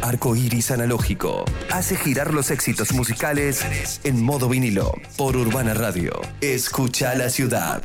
Arco Iris Analógico hace girar los éxitos musicales en modo vinilo por Urbana Radio. Escucha la ciudad.